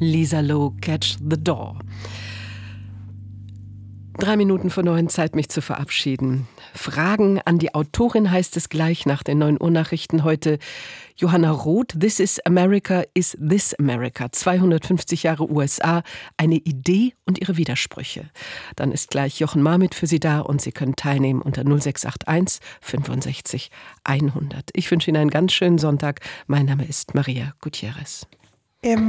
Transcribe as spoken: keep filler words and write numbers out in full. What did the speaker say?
Lisa Lowe, Catch the Door. Drei Minuten vor neun, Zeit, mich zu verabschieden. Fragen an die Autorin heißt es gleich nach den neun Uhr Nachrichten heute. Johanna Roth, This is America, is this America? zweihundertfünfzig Jahre U S A, eine Idee und ihre Widersprüche. Dann ist gleich Jochen Marmit für Sie da und Sie können teilnehmen unter null sechs acht eins fünfundsechzig hundert. Ich wünsche Ihnen einen ganz schönen Sonntag. Mein Name ist Maria Gutierrez. Im